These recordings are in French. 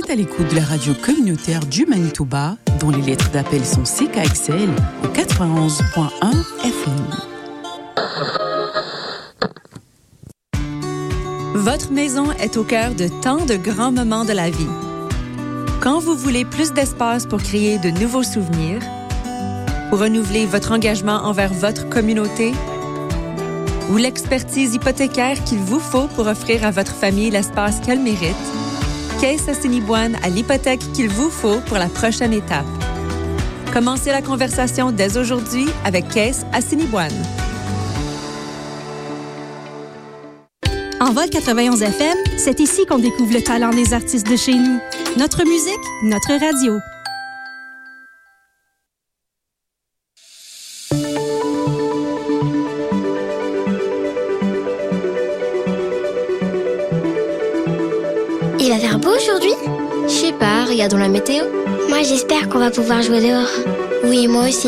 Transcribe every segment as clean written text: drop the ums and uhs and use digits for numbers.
êtes à l'écoute de la radio communautaire du Manitoba, dont les lettres d'appel sont CKXL au 91.1 FM. Votre maison est au cœur de tant de grands moments de la vie. Quand vous voulez plus d'espace pour créer de nouveaux souvenirs, pour renouveler votre engagement envers votre communauté, ou l'expertise hypothécaire qu'il vous faut pour offrir à votre famille l'espace qu'elle mérite, Caisse Assiniboine a l'hypothèque qu'il vous faut pour la prochaine étape. Commencez la conversation dès aujourd'hui avec Caisse Assiniboine. En Vol 91 FM, c'est ici qu'on découvre le talent des artistes de chez nous. Notre musique, notre radio. Il va faire beau aujourd'hui? Je sais pas, regardons la météo. Moi, j'espère qu'on va pouvoir jouer dehors. Oui, moi aussi.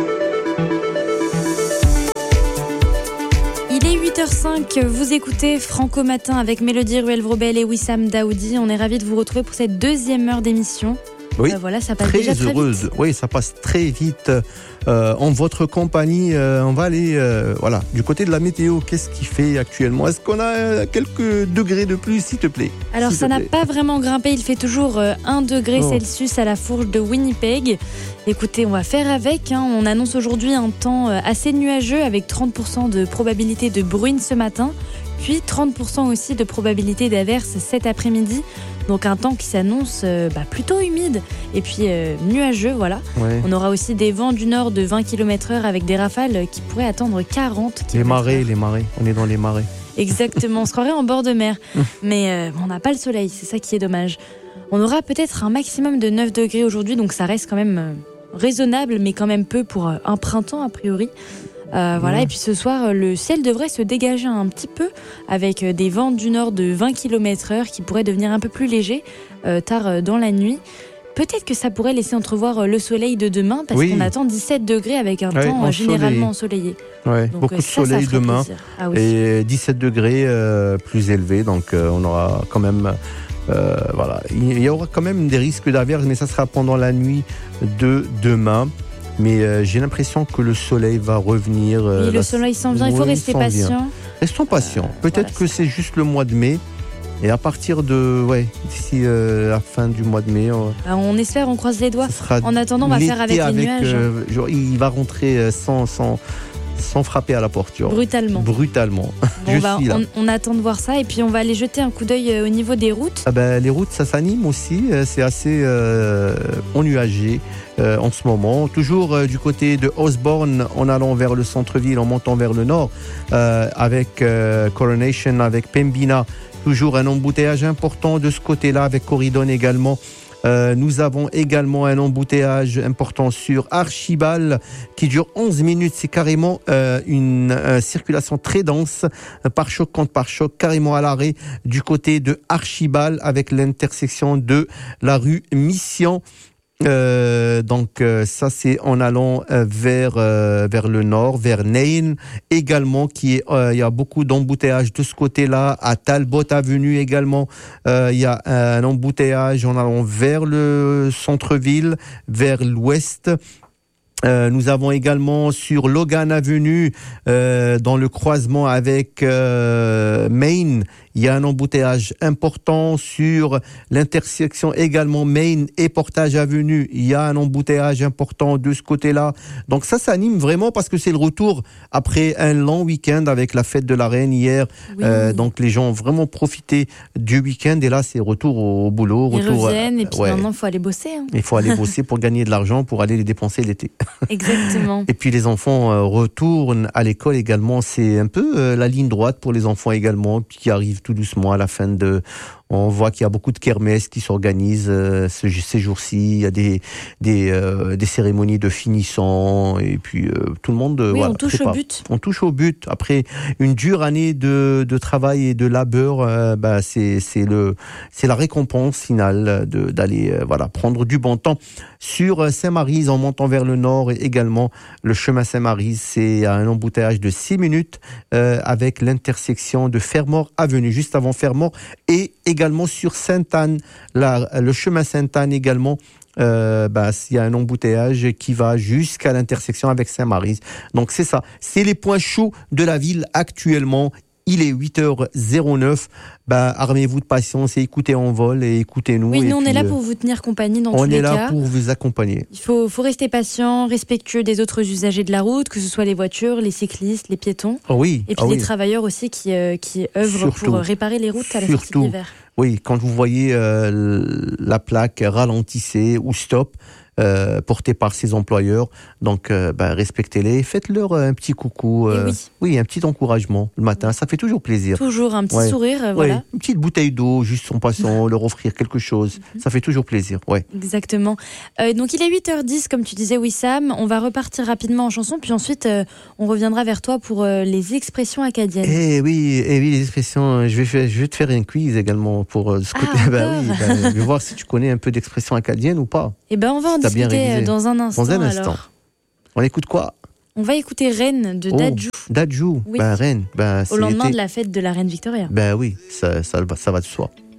Il est 8h05, vous écoutez Franco Matin avec Mélodie Ruel-Vrobel et Wissam Daoudi. On est ravis de vous retrouver pour cette deuxième heure d'émission. Oui, voilà, ça passe très déjà très heureuse. vite. Oui, ça passe très vite. En votre compagnie, on va aller du côté de la météo. Qu'est-ce qu'il fait actuellement? Est-ce qu'on a quelques degrés de plus, s'il te plaît? Alors, ça n'a pas vraiment grimpé. Il fait toujours 1 degré Celsius à la fourche de Winnipeg. Écoutez, on va faire avec. On annonce aujourd'hui un temps assez nuageux avec 30% de probabilité de bruine ce matin, puis 30% aussi de probabilité d'averse cet après-midi. Donc un temps qui s'annonce plutôt humide et puis nuageux, voilà. Ouais. On aura aussi des vents du nord de 20 km/h avec des rafales qui pourraient atteindre 40 km/h. Les marées, on est dans les marées. Exactement, on se croirait en bord de mer. Mais on n'a pas le soleil, c'est ça qui est dommage. On aura peut-être un maximum de 9 degrés aujourd'hui, donc ça reste quand même raisonnable, mais quand même peu pour un printemps a priori. Voilà. Et puis ce soir, le ciel devrait se dégager un petit peu avec des vents du nord de 20 km/h qui pourraient devenir un peu plus légers tard dans la nuit. Peut-être que ça pourrait laisser entrevoir le soleil de demain parce qu'on attend 17 degrés avec un temps généralement ensoleillé. Ouais, donc, beaucoup de soleil demain et 17 degrés plus élevés. Donc on aura quand même... il y aura quand même des risques d'averse, mais ça sera pendant la nuit de demain. Mais j'ai l'impression que le soleil va revenir. Oui, le soleil s'en vient, il faut rester patient. Restons patients. Peut-être que c'est juste le mois de mai. Et à partir de, d'ici la fin du mois de mai... on espère, on croise les doigts. En attendant, on va faire avec les nuages. Il va rentrer sans frapper à la porte. Brutalement. Bon, on attend de voir ça et puis on va aller jeter un coup d'œil au niveau des routes. Les routes, ça s'anime aussi. C'est assez ennuagé en ce moment. Toujours du côté de Osborne, en allant vers le centre-ville, en montant vers le nord, avec Coronation, avec Pembina. Toujours un embouteillage important de ce côté-là, avec Corridon également. Nous avons également un embouteillage important sur Archibald qui dure 11 minutes. C'est carrément une circulation très dense, pare-choc contre pare-choc, carrément à l'arrêt du côté de Archibald avec l'intersection de la rue Mission. Donc ça c'est en allant vers le nord, vers Nain également, il y a beaucoup d'embouteillages de ce côté-là. À Talbot Avenue également, il y a un embouteillage en allant vers le centre-ville, vers l'ouest. Nous avons également sur Logan Avenue, dans le croisement avec Main, il y a un embouteillage important. Sur l'intersection également Main et Portage Avenue, il y a un embouteillage important de ce côté-là. Donc ça s'anime vraiment parce que c'est le retour après un long week-end avec la fête de la Reine hier. Oui. Donc les gens ont vraiment profité du week-end et là c'est retour au boulot. Ils reviennent et puis maintenant il faut aller bosser. Il faut aller bosser pour gagner de l'argent pour aller les dépenser l'été. Exactement. Et puis les enfants retournent à l'école également. C'est un peu la ligne droite pour les enfants également qui arrivent tout doucement à la fin de... On voit qu'il y a beaucoup de kermesses qui s'organisent ces jours-ci. Il y a des cérémonies de finissant et puis tout le monde... on touche au but. On touche au but. Après une dure année de travail et de labeur, c'est la récompense finale d'aller prendre du bon temps. Sur Saint-Maryse, en montant vers le nord, et également le chemin Saint-Maryse, c'est un embouteillage de 6 minutes avec l'intersection de Fermort Avenue, juste avant Fermort, et également également sur Sainte-Anne, le chemin Sainte-Anne également. Il y a un embouteillage qui va jusqu'à l'intersection avec Saint-Mary's. Donc c'est ça, c'est les points chauds de la ville actuellement. Il est 8h09. Armez-vous de patience et écoutez En Vol et écoutez-nous. Oui, nous on est là pour vous tenir compagnie dans tous les cas. On est là pour vous accompagner. Il faut rester patient, respectueux des autres usagers de la route, que ce soit les voitures, les cyclistes, les piétons. Oui. Et puis les travailleurs aussi qui œuvrent pour réparer les routes à la sortie de l'hiver. Oui, quand vous voyez la plaque ralentissez ou stop, portée par ses employeurs, donc respectez-les, faites-leur un petit coucou, oui, un petit encouragement le matin, ça fait toujours plaisir. Toujours un petit sourire, voilà. Une petite bouteille d'eau, juste en passant, leur offrir quelque chose, ça fait toujours plaisir, ouais. Exactement. Donc il est 8h10, comme tu disais Wissam, on va repartir rapidement en chanson, puis ensuite on reviendra vers toi pour les expressions acadiennes. Eh oui, les expressions, je vais te faire un quiz également pour ce côté. Je vais voir si tu connais un peu d'expressions acadiennes ou pas. Eh on va en discuter dans un instant. Alors. On écoute quoi? On va écouter Reine de Dadju. Dadju, oui. Reine. Au lendemain de la fête de la Reine Victoria. Oui, ça va de soi.